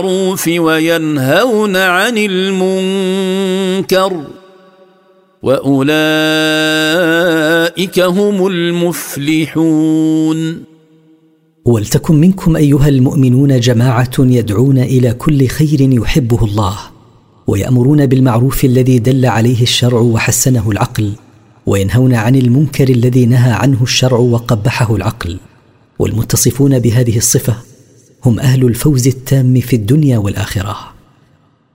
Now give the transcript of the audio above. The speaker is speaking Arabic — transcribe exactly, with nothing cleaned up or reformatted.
وينهون عن المنكر وأولئك هم المفلحون. ولتكن منكم أيها المؤمنون جماعة يدعون إلى كل خير يحبه الله، ويأمرون بالمعروف الذي دل عليه الشرع وحسنه العقل، وينهون عن المنكر الذي نهى عنه الشرع وقبحه العقل. والمتصفون بهذه الصفة هم أهل الفوز التام في الدنيا والآخرة.